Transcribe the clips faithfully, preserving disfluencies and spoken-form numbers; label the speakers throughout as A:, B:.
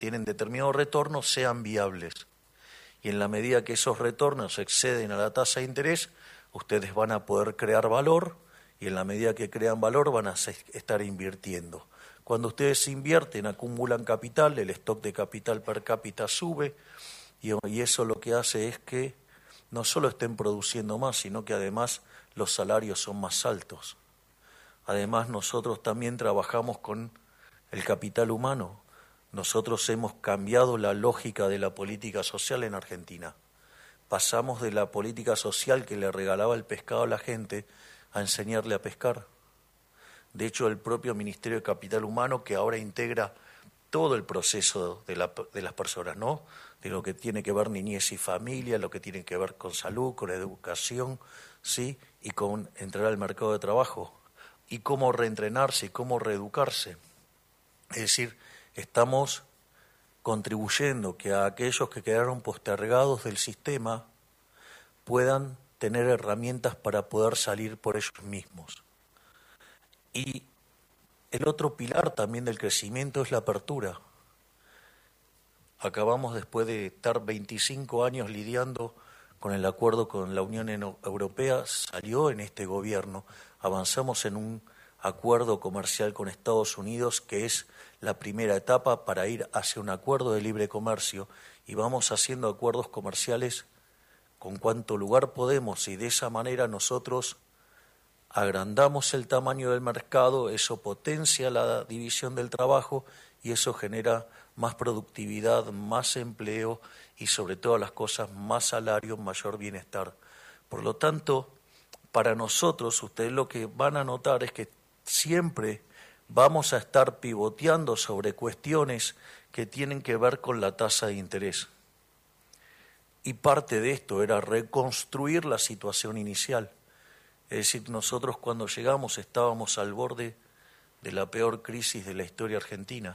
A: tienen determinado retorno sean viables. Y en la medida que esos retornos exceden a la tasa de interés, ustedes van a poder crear valor, y en la medida que crean valor van a estar invirtiendo. Cuando ustedes invierten, acumulan capital, el stock de capital per cápita sube, y, y eso lo que hace es que no solo estén produciendo más, sino que además los salarios son más altos. Además, nosotros también trabajamos con el capital humano. Nosotros hemos cambiado la lógica de la política social en Argentina. Pasamos de la política social que le regalaba el pescado a la gente a enseñarle a pescar. De hecho, el propio Ministerio de Capital Humano, que ahora integra todo el proceso de, la, de las personas, ¿no? De lo que tiene que ver niñez y familia, lo que tiene que ver con salud, con educación, ¿sí? Y con entrar al mercado de trabajo, y cómo reentrenarse y cómo reeducarse. Es decir, estamos contribuyendo que a aquellos que quedaron postergados del sistema puedan tener herramientas para poder salir por ellos mismos. Y el otro pilar también del crecimiento es la apertura. Acabamos, después de estar veinticinco años lidiando con el acuerdo con la Unión Europea, salió en este gobierno, avanzamos en un acuerdo comercial con Estados Unidos, que es la primera etapa para ir hacia un acuerdo de libre comercio, y vamos haciendo acuerdos comerciales con cuanto lugar podemos, y de esa manera nosotros agrandamos el tamaño del mercado, eso potencia la división del trabajo y eso genera más productividad, más empleo y sobre todas las cosas más salario, mayor bienestar. Por lo tanto, para nosotros, ustedes lo que van a notar es que siempre vamos a estar pivoteando sobre cuestiones que tienen que ver con la tasa de interés. Y parte de esto era reconstruir la situación inicial. Es decir, nosotros cuando llegamos estábamos al borde de la peor crisis de la historia argentina.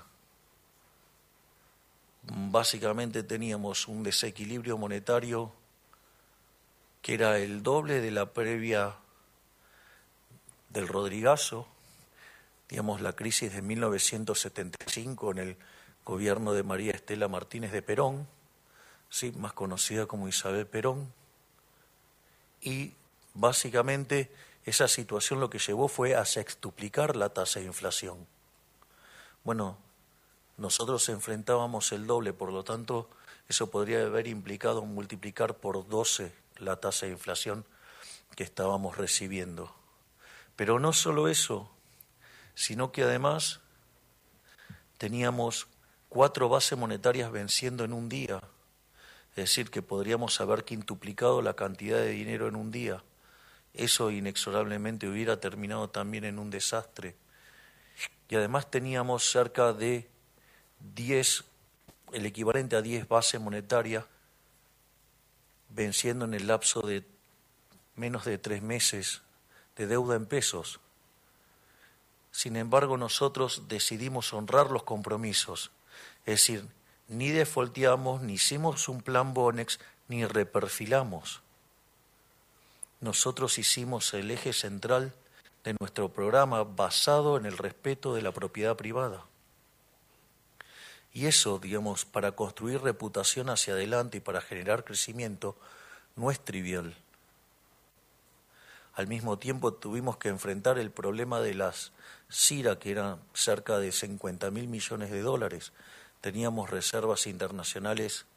A: Básicamente teníamos un desequilibrio monetario que era el doble de la previa del Rodrigazo, digamos la crisis de mil novecientos setenta y cinco en el gobierno de María Estela Martínez de Perón, sí, más conocida como Isabel Perón, y básicamente esa situación lo que llevó fue a sextuplicar la tasa de inflación. Bueno, nosotros enfrentábamos el doble, por lo tanto, eso podría haber implicado multiplicar por doce la tasa de inflación que estábamos recibiendo. Pero no solo eso, sino que además teníamos cuatro bases monetarias venciendo en un día, es decir, que podríamos haber quintuplicado la cantidad de dinero en un día. Eso inexorablemente hubiera terminado también en un desastre. Y además teníamos cerca de diez, el equivalente a diez bases monetarias venciendo en el lapso de menos de tres meses de deuda en pesos. Sin embargo, nosotros decidimos honrar los compromisos, es decir, ni defaulteamos, ni hicimos un plan Bonex, ni reperfilamos. Nosotros hicimos el eje central de nuestro programa basado en el respeto de la propiedad privada. Y eso, digamos, para construir reputación hacia adelante y para generar crecimiento, no es trivial. Al mismo tiempo tuvimos que enfrentar el problema de las C I R A, que eran cerca de cincuenta mil millones de dólares. Teníamos reservas internacionales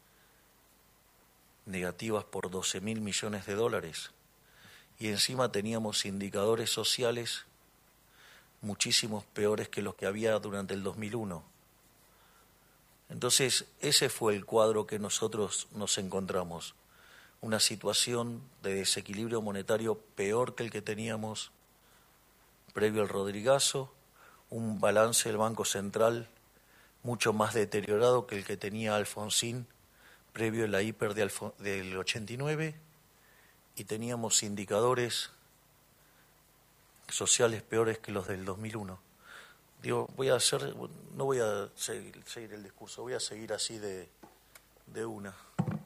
A: negativas por doce mil millones de dólares. Y encima teníamos indicadores sociales muchísimos peores que los que había durante el dos mil uno. Entonces, ese fue el cuadro que nosotros nos encontramos. Una situación de desequilibrio monetario peor que el que teníamos previo al Rodrigazo, un balance del Banco Central mucho más deteriorado que el que tenía Alfonsín previo a la hiper de Alfon- del ochenta y nueve, y teníamos indicadores sociales peores que los del dos mil uno. Digo, voy a hacer, no voy a seguir, seguir el discurso, voy a seguir así de, de una.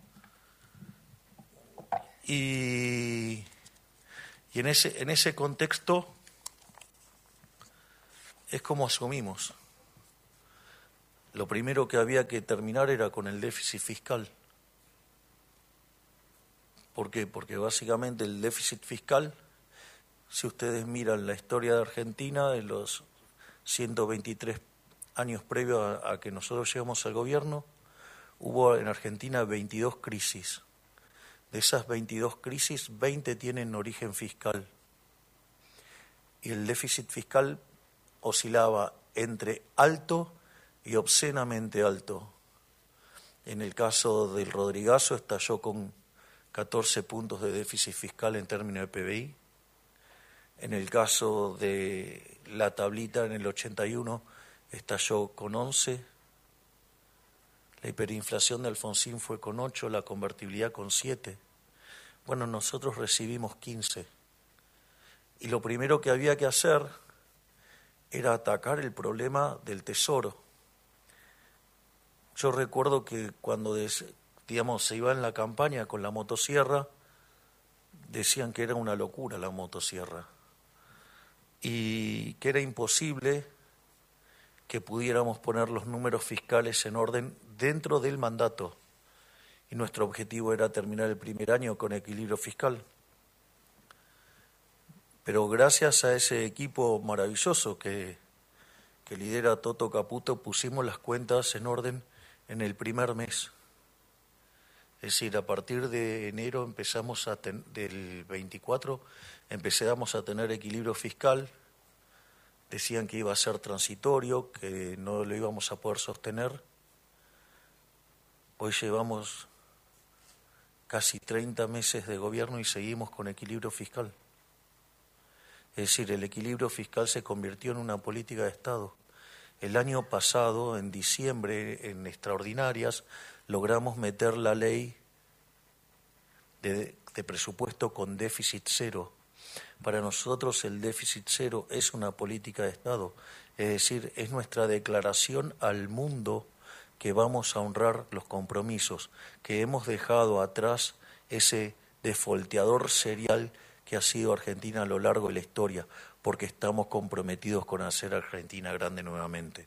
A: Y, y en ese, en ese contexto es como asumimos. lo primero que había que terminar era con el déficit fiscal. ¿Por qué? Porque básicamente el déficit fiscal, si ustedes miran la historia de Argentina, de los ciento veintitrés años previos a, a que nosotros llegamos al gobierno, hubo en Argentina veintidós crisis. De esas veintidós crisis, veinte tienen origen fiscal. Y el déficit fiscal oscilaba entre alto y obscenamente alto. En el caso del Rodrigazo estalló con catorce puntos de déficit fiscal en términos de P B I. En el caso de la tablita en el ochenta y uno estalló con once. La hiperinflación de Alfonsín fue con ocho, la convertibilidad con siete. Bueno, nosotros recibimos quince. Y lo primero que había que hacer era atacar el problema del tesoro. Yo recuerdo que cuando, digamos, se iba en la campaña con la motosierra, decían que era una locura la motosierra y que era imposible que pudiéramos poner los números fiscales en orden dentro del mandato. Y nuestro objetivo era terminar el primer año con equilibrio fiscal. Pero gracias a ese equipo maravilloso que, que lidera Toto Caputo, pusimos las cuentas en orden en el primer mes. Es decir, a partir de enero empezamos a ten, del veinticuatro empezamos a tener equilibrio fiscal. Decían que iba a ser transitorio, que no lo íbamos a poder sostener. Hoy llevamos casi treinta meses de gobierno y seguimos con equilibrio fiscal. Es decir, el equilibrio fiscal se convirtió en una política de Estado. El año pasado, en diciembre, en extraordinarias, logramos meter la ley de, de presupuesto con déficit cero. Para nosotros el déficit cero es una política de Estado, es decir, es nuestra declaración al mundo que vamos a honrar los compromisos, que hemos dejado atrás ese defolteador serial que ha sido Argentina a lo largo de la historia, porque estamos comprometidos con hacer Argentina grande nuevamente.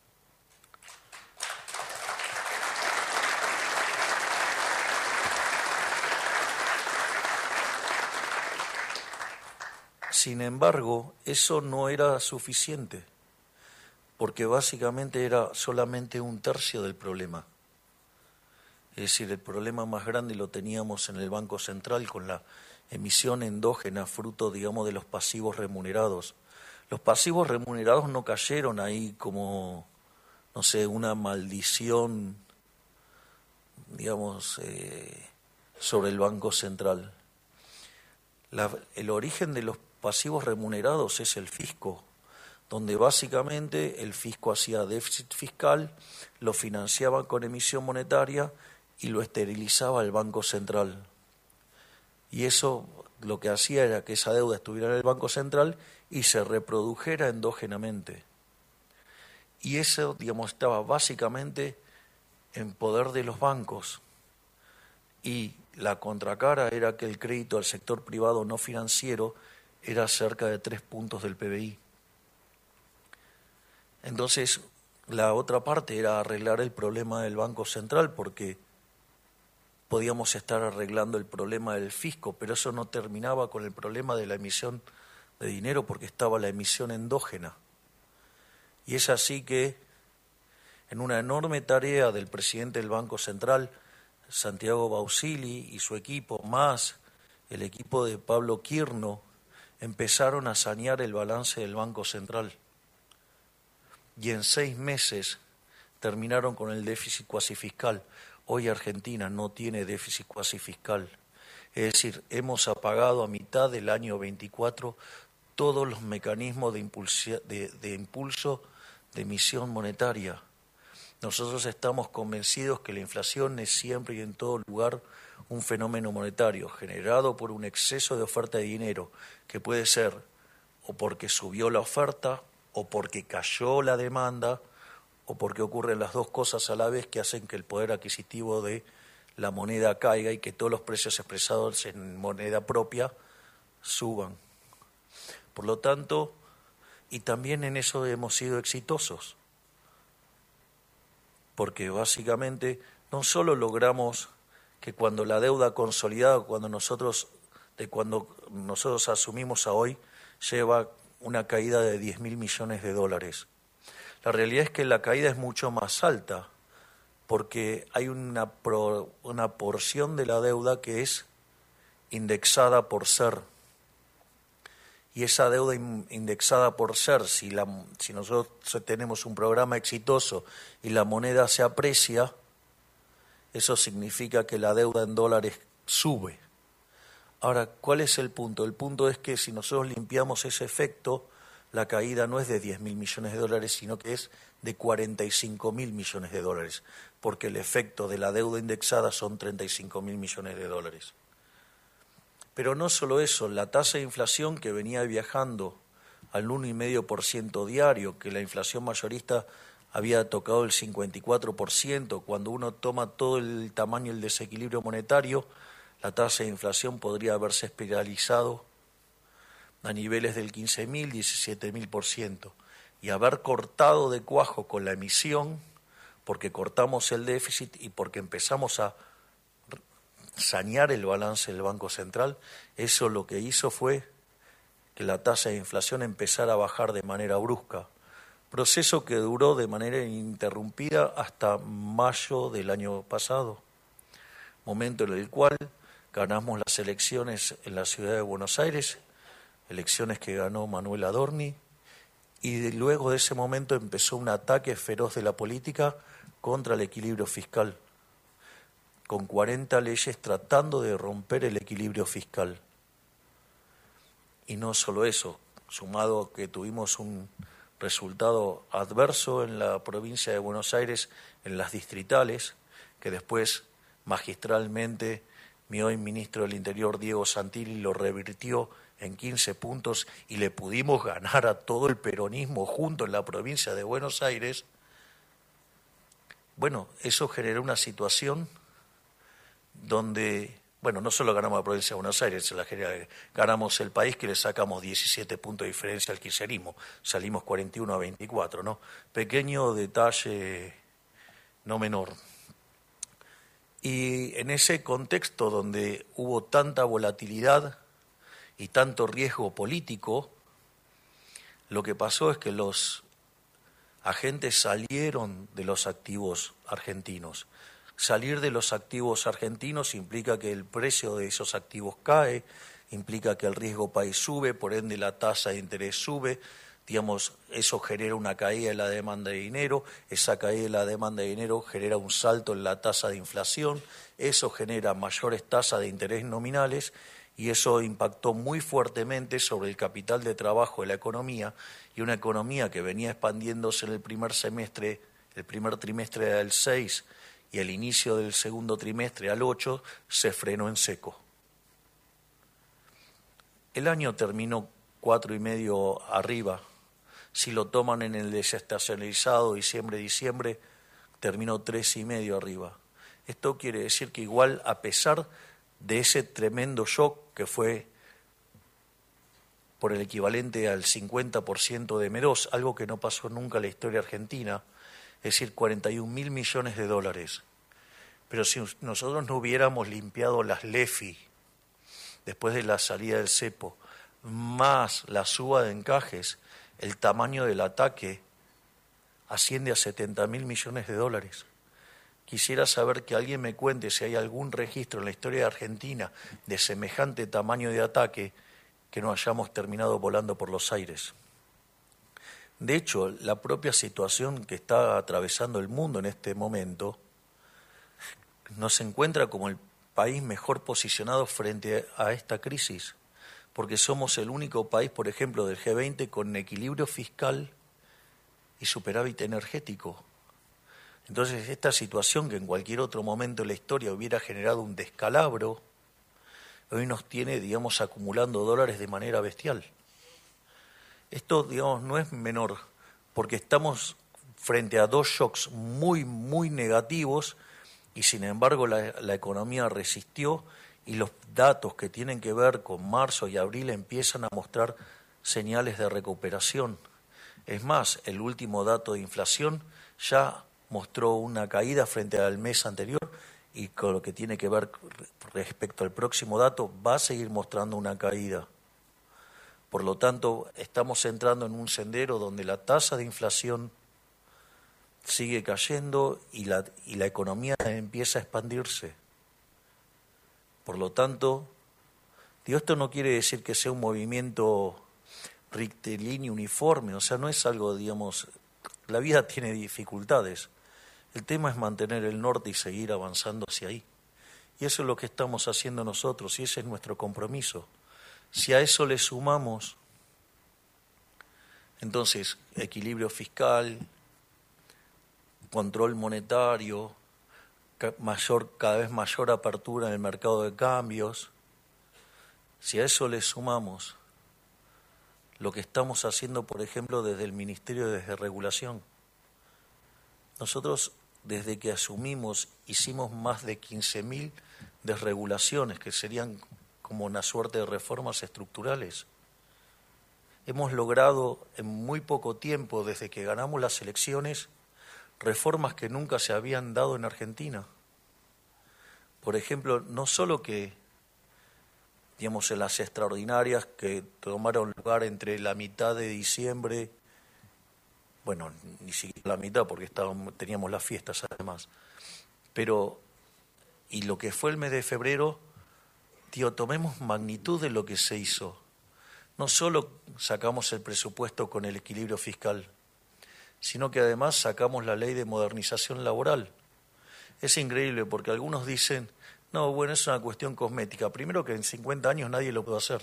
A: Sin embargo, eso no era suficiente, porque básicamente era solamente un tercio del problema. Es decir, el problema más grande lo teníamos en el Banco Central con la emisión endógena, fruto, digamos, de los pasivos remunerados. Los pasivos remunerados no cayeron ahí como, no sé, una maldición, digamos, eh, sobre el Banco Central. La, el origen de los pasivos remunerados es el fisco, donde básicamente el fisco hacía déficit fiscal, lo financiaba con emisión monetaria y lo esterilizaba el Banco Central. Y eso lo que hacía era que esa deuda estuviera en el Banco Central y se reprodujera endógenamente. Y eso, digamos, estaba básicamente en poder de los bancos. Y la contracara era que el crédito al sector privado no financiero era cerca de tres puntos del P B I. Entonces, la otra parte era arreglar el problema del Banco Central, porque podíamos estar arreglando el problema del fisco, pero eso no terminaba con el problema de la emisión de dinero, porque estaba la emisión endógena. Y es así que, en una enorme tarea del presidente del Banco Central, Santiago Bausili y su equipo, más el equipo de Pablo Quirno, empezaron a sanear el balance del Banco Central. Y en seis meses terminaron con el déficit cuasi fiscal. Hoy Argentina no tiene déficit cuasi fiscal. Es decir, hemos apagado a mitad del año veinticuatro todos los mecanismos de impulso de, de, impulso de emisión monetaria. Nosotros estamos convencidos que la inflación es siempre y en todo lugar un fenómeno monetario generado por un exceso de oferta de dinero, que puede ser o porque subió la oferta, o porque cayó la demanda, o porque ocurren las dos cosas a la vez que hacen que el poder adquisitivo de la moneda caiga y que todos los precios expresados en moneda propia suban. Por lo tanto, y también en eso hemos sido exitosos. porque básicamente no solo logramos que cuando la deuda consolidada, cuando nosotros, de cuando nosotros asumimos a hoy, lleva una caída de diez mil millones de dólares. La realidad es que la caída es mucho más alta, porque hay una, pro, una porción de la deuda que es indexada por ser. Y esa deuda indexada por ser, si, la, si nosotros tenemos un programa exitoso y la moneda se aprecia, eso significa que la deuda en dólares sube. Ahora, ¿cuál es el punto? El punto es que si nosotros limpiamos ese efecto, la caída no es de diez mil millones de dólares, sino que es de cuarenta y cinco mil millones de dólares, porque el efecto de la deuda indexada son treinta y cinco mil millones de dólares. Pero no solo eso, la tasa de inflación que venía viajando al uno coma cinco por ciento diario, que la inflación mayorista había tocado el cincuenta y cuatro por ciento, cuando uno toma todo el tamaño del desequilibrio monetario, la tasa de inflación podría haberse espiralizado a niveles del quince mil, diecisiete mil por ciento, y haber cortado de cuajo con la emisión, porque cortamos el déficit y porque empezamos a sanear el balance del Banco Central, eso lo que hizo fue que la tasa de inflación empezara a bajar de manera brusca, proceso que duró de manera ininterrumpida hasta mayo del año pasado, momento en el cual ganamos las elecciones en la ciudad de Buenos Aires, elecciones que ganó Manuel Adorni, y de, luego de ese momento empezó un ataque feroz de la política contra el equilibrio fiscal, con cuarenta leyes tratando de romper el equilibrio fiscal. Y no solo eso, sumado a que tuvimos un resultado adverso en la provincia de Buenos Aires, en las distritales, que después magistralmente mi hoy ministro del Interior, Diego Santilli, lo revirtió en quince puntos y le pudimos ganar a todo el peronismo junto en la provincia de Buenos Aires. Bueno, eso generó una situación donde, bueno, no solo ganamos la provincia de Buenos Aires, la ganamos el país, que le sacamos diecisiete puntos de diferencia al kirchnerismo, salimos cuarenta y uno a veinticuatro, ¿no? Pequeño detalle no menor. Y en ese contexto donde hubo tanta volatilidad y tanto riesgo político, lo que pasó es que los agentes salieron de los activos argentinos. Salir de los activos argentinos implica que el precio de esos activos cae, implica que el riesgo país sube, por ende la tasa de interés sube, digamos, eso genera una caída en la demanda de dinero, esa caída en la demanda de dinero genera un salto en la tasa de inflación, eso genera mayores tasas de interés nominales y eso impactó muy fuertemente sobre el capital de trabajo de la economía, y una economía que venía expandiéndose en el primer semestre, el primer trimestre del seis y el inicio del segundo trimestre al ocho, se frenó en seco. El año terminó cuatro y medio arriba. Si lo toman en el desestacionalizado diciembre-diciembre, terminó tres y medio arriba. Esto quiere decir que igual, a pesar de ese tremendo shock que fue por el equivalente al cincuenta por ciento de M dos, algo que no pasó nunca en la historia argentina, es decir, cuarenta y un mil millones de dólares. Pero si nosotros no hubiéramos limpiado las L E F I después de la salida del cepo, más la suba de encajes, el tamaño del ataque asciende a setenta mil millones de dólares. Quisiera saber que alguien me cuente si hay algún registro en la historia de Argentina de semejante tamaño de ataque que no hayamos terminado volando por los aires. De hecho, la propia situación que está atravesando el mundo en este momento nos encuentra como el país mejor posicionado frente a esta crisis, porque somos el único país, por ejemplo, del G veinte con equilibrio fiscal y superávit energético. Entonces, esta situación que en cualquier otro momento de la historia hubiera generado un descalabro, hoy nos tiene, digamos, acumulando dólares de manera bestial. Esto, digamos, no es menor, porque estamos frente a dos shocks muy, muy negativos y, sin embargo, la, la economía resistió y los datos que tienen que ver con marzo y abril empiezan a mostrar señales de recuperación. Es más, el último dato de inflación ya mostró una caída frente al mes anterior y con lo que tiene que ver respecto al próximo dato va a seguir mostrando una caída. Por lo tanto, estamos entrando en un sendero donde la tasa de inflación sigue cayendo y la, y la economía empieza a expandirse. Por lo tanto, digo, esto no quiere decir que sea un movimiento rectilíneo, uniforme, o sea, no es algo, digamos, la vida tiene dificultades. El tema es mantener el norte y seguir avanzando hacia ahí. Y eso es lo que estamos haciendo nosotros y ese es nuestro compromiso. Si a eso le sumamos, entonces, equilibrio fiscal, control monetario, mayor, cada vez mayor apertura en el mercado de cambios, si a eso le sumamos lo que estamos haciendo, por ejemplo, desde el Ministerio de Desregulación, nosotros desde que asumimos hicimos más de quince mil desregulaciones, que serían como una suerte de reformas estructurales. Hemos logrado en muy poco tiempo, desde que ganamos las elecciones, reformas que nunca se habían dado en Argentina. Por ejemplo, no solo que, digamos, en las extraordinarias que tomaron lugar entre la mitad de diciembre, bueno, ni siquiera la mitad porque estábamos, teníamos las fiestas además, pero, y lo que fue el mes de febrero, tío, tomemos magnitud de lo que se hizo. No solo sacamos el presupuesto con el equilibrio fiscal, sino que además sacamos la ley de modernización laboral. Es increíble porque algunos dicen, no, bueno, es una cuestión cosmética. Primero que en cincuenta años nadie lo puede hacer.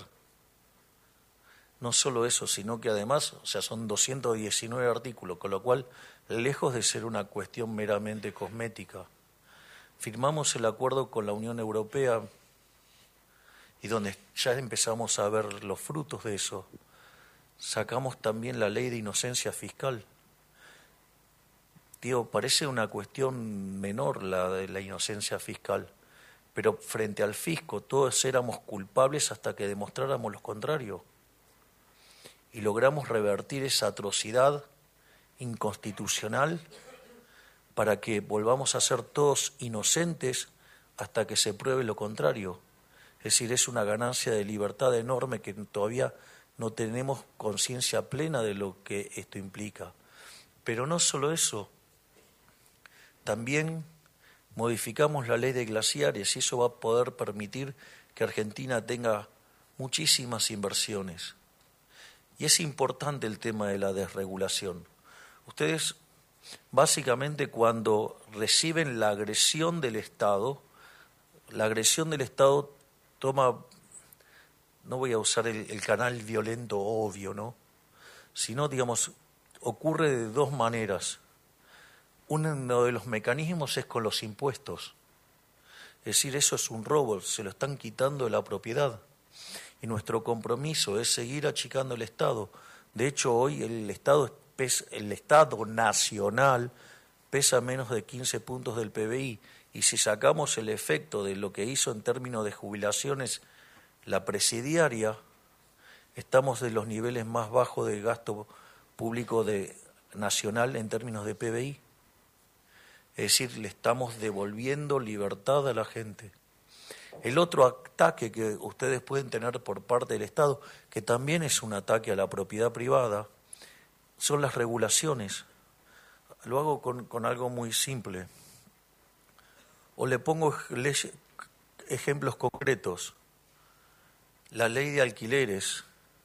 A: No solo eso, sino que además, o sea, son doscientos diecinueve artículos, con lo cual, lejos de ser una cuestión meramente cosmética, firmamos el acuerdo con la Unión Europea y donde ya empezamos a ver los frutos de eso. Sacamos también la ley de inocencia fiscal. Digo, parece una cuestión menor la de la inocencia fiscal, pero frente al fisco todos éramos culpables hasta que demostráramos lo contrario. Y logramos revertir esa atrocidad inconstitucional para que volvamos a ser todos inocentes hasta que se pruebe lo contrario. Es decir, es una ganancia de libertad enorme que todavía no tenemos conciencia plena de lo que esto implica. Pero no solo eso, también modificamos la ley de glaciares y eso va a poder permitir que Argentina tenga muchísimas inversiones. Y es importante el tema de la desregulación. Ustedes, básicamente, cuando reciben la agresión del Estado, la agresión del Estado toma, no voy a usar el, el canal violento obvio, ¿no? Sino, digamos, ocurre de dos maneras. Uno de los mecanismos es con los impuestos. Es decir, eso es un robo, se lo están quitando de la propiedad. Y nuestro compromiso es seguir achicando el Estado. De hecho, hoy el Estado, el Estado nacional pesa menos de quince puntos del P B I. Y si sacamos el efecto de lo que hizo en términos de jubilaciones la presidiaria, estamos de los niveles más bajos de gasto público de, nacional en términos de P B I. Es decir, le estamos devolviendo libertad a la gente. El otro ataque que ustedes pueden tener por parte del Estado, que también es un ataque a la propiedad privada, son las regulaciones. Lo hago con, con algo muy simple. O le pongo ley, ejemplos concretos. La ley de alquileres,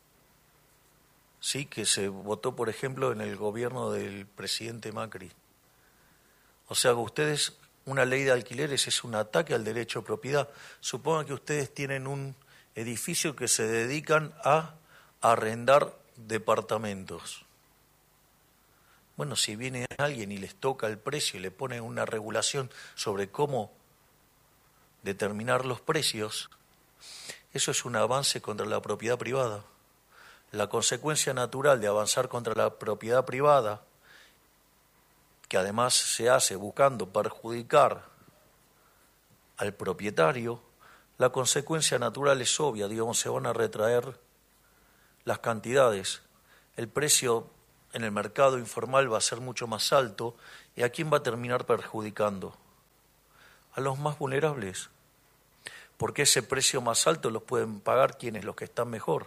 A: sí, que se votó, por ejemplo, en el gobierno del presidente Macri. O sea, ustedes, una ley de alquileres es un ataque al derecho de propiedad. Supongan que ustedes tienen un edificio que se dedican a arrendar departamentos. Bueno, si viene alguien y les toca el precio y le pone una regulación sobre cómo determinar los precios, eso es un avance contra la propiedad privada. La consecuencia natural de avanzar contra la propiedad privada, que además se hace buscando perjudicar al propietario, la consecuencia natural es obvia, digamos, se van a retraer las cantidades. El precio en el mercado informal va a ser mucho más alto. ¿Y a quién va a terminar perjudicando? A los más vulnerables. Porque ese precio más alto los pueden pagar quienes, los que están mejor.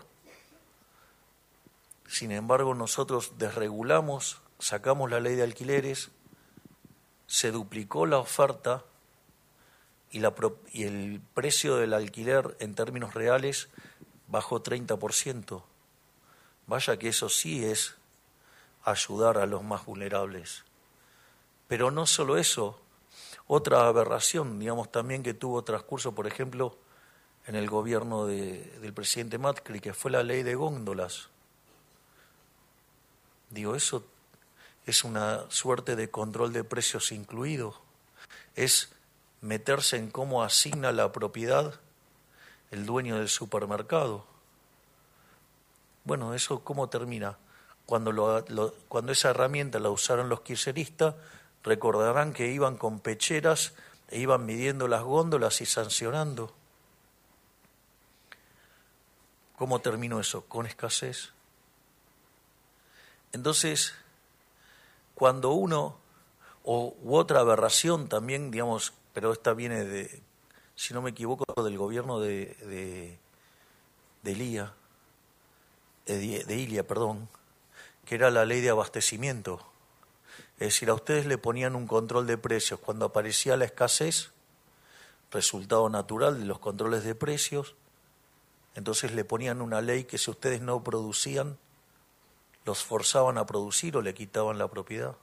A: Sin embargo, nosotros desregulamos, sacamos la ley de alquileres, se duplicó la oferta y, la, y el precio del alquiler en términos reales bajó treinta por ciento. Vaya que eso sí es ayudar a los más vulnerables. Pero no solo eso, otra aberración, digamos, también que tuvo transcurso, por ejemplo, en el gobierno de, del presidente Macri, que fue la ley de góndolas. Digo, eso es una suerte de control de precios incluido. Es meterse en cómo asigna la propiedad el dueño del supermercado. Bueno, ¿eso cómo termina? Cuando, lo, lo, cuando esa herramienta la usaron los kirchneristas, recordarán que iban con pecheras e iban midiendo las góndolas y sancionando. ¿Cómo terminó eso? Con escasez. Entonces, cuando uno, o u otra aberración también, digamos, pero esta viene de, si no me equivoco, del gobierno de, de, de Ilia, de, de Ilia, perdón, que era la ley de abastecimiento. Es decir, a ustedes le ponían un control de precios cuando aparecía la escasez, resultado natural de los controles de precios, entonces le ponían una ley que si ustedes no producían, los forzaban a producir o le quitaban la propiedad.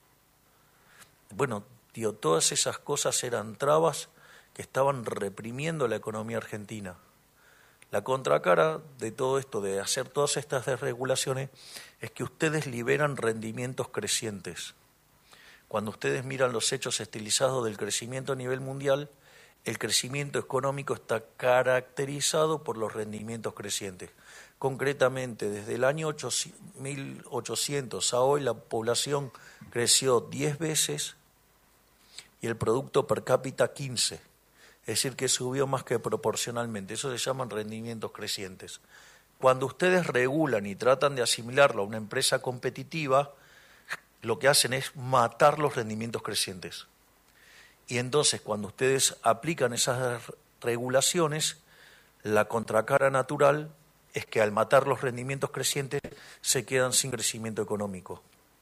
A: Bueno, tío, todas esas cosas eran trabas que estaban reprimiendo la economía argentina. La contracara de todo esto, de hacer todas estas desregulaciones, es que ustedes liberan rendimientos crecientes. Cuando ustedes miran los hechos estilizados del crecimiento a nivel mundial, el crecimiento económico está caracterizado por los rendimientos crecientes. Concretamente, desde el año mil ochocientos a hoy, la población creció diez veces y el producto per cápita quince. Es decir, que subió más que proporcionalmente. Eso se llaman rendimientos crecientes. Cuando ustedes regulan y tratan de asimilarlo a una empresa competitiva, lo que hacen es matar los rendimientos crecientes. Y entonces, cuando ustedes aplican esas regulaciones, la contracara natural es que al matar los rendimientos crecientes se quedan sin crecimiento económico.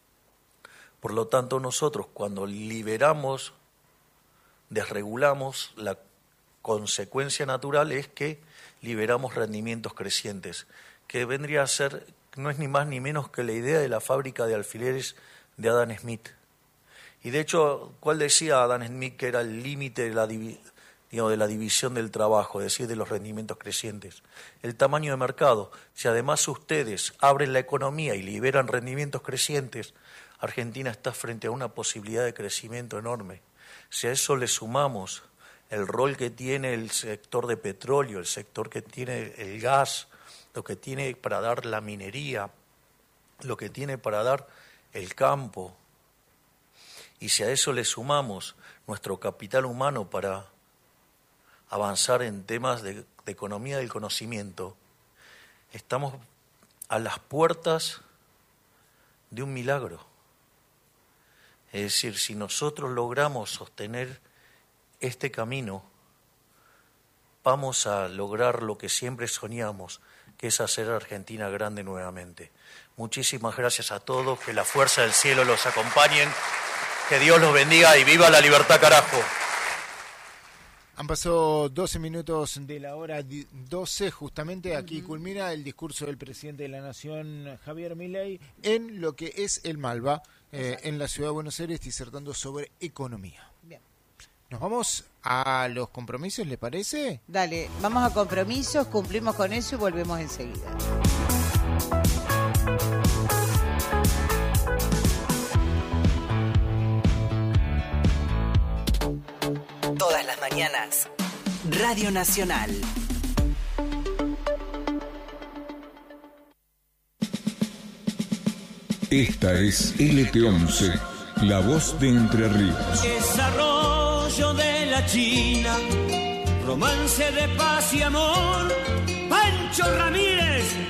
A: Por lo tanto, nosotros cuando liberamos, desregulamos, la consecuencia natural es que liberamos rendimientos crecientes, que vendría a ser, no es ni más ni menos que la idea de la fábrica de alfileres de Adam Smith. Y de hecho, ¿cuál decía Adam Smith que era el límite de la división? Digamos, de la división del trabajo, es decir, de los rendimientos crecientes? El tamaño de mercado. Si además ustedes abren la economía y liberan rendimientos crecientes, Argentina está frente a una posibilidad de crecimiento enorme. Si a eso le sumamos el rol que tiene el sector de petróleo, el sector que tiene el gas, lo que tiene para dar la minería, lo que tiene para dar el campo, y si a eso le sumamos nuestro capital humano para avanzar en temas de, de economía del conocimiento, estamos a las puertas de un milagro. Es decir, si nosotros logramos sostener este camino, vamos a lograr lo que siempre soñamos, que es hacer a Argentina grande nuevamente. Muchísimas gracias a todos, que la fuerza del cielo los acompañe, que Dios los bendiga y viva la libertad, carajo.
B: Han pasado doce minutos de la hora doce, justamente aquí uh-huh. culmina el discurso del presidente de la Nación, Javier Milei, en lo que es el Malva, eh, en la ciudad de Buenos Aires, disertando sobre economía.
C: Bien.
B: Nos vamos a los compromisos, ¿le parece?
C: Dale, vamos a compromisos, cumplimos con eso y volvemos enseguida.
D: Todas las mañanas, Radio Nacional.
E: Esta es L T once, la voz de Entre Ríos.
F: Desarrollo de la China, romance de paz y amor, Pancho Ramírez